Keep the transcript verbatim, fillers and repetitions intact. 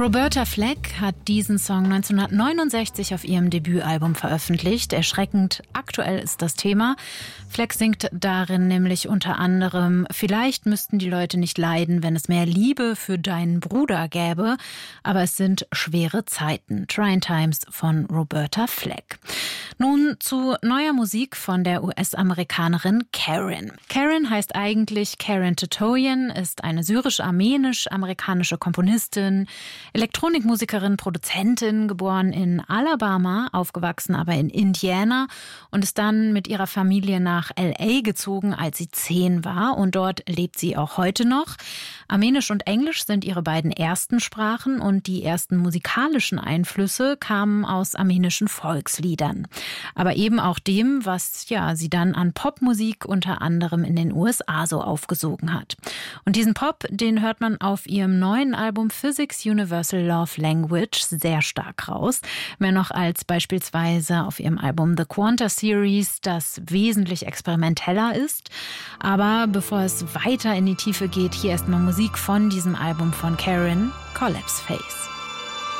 Roberta Flack hat diesen Song neunzehnhundertneunundsechzig auf ihrem Debütalbum veröffentlicht. Erschreckend aktuell ist das Thema. Flack singt darin nämlich unter anderem: Vielleicht müssten die Leute nicht leiden, wenn es mehr Liebe für deinen Bruder gäbe, aber es sind schwere Zeiten. Trying Times von Roberta Flack. Nun zu neuer Musik von der U S-Amerikanerin Karen. Karen heißt eigentlich Karen Tatoian, ist eine syrisch-armenisch-amerikanische Komponistin, Elektronikmusikerin, Produzentin, geboren in Alabama, aufgewachsen aber in Indiana und ist dann mit ihrer Familie nach L A gezogen, als sie zehn war, und dort lebt sie auch heute noch. Armenisch und Englisch sind ihre beiden ersten Sprachen und die ersten musikalischen Einflüsse kamen aus armenischen Volksliedern. Aber eben auch dem, was ja sie dann an Popmusik unter anderem in den U S A so aufgesogen hat. Und diesen Pop, den hört man auf ihrem neuen Album Physics Universal Love Language sehr stark raus. Mehr noch als beispielsweise auf ihrem Album The Quanta Series, das wesentlich experimenteller ist. Aber bevor es weiter in die Tiefe geht, hier erstmal Musik von diesem Album von Karen, Collapse Face.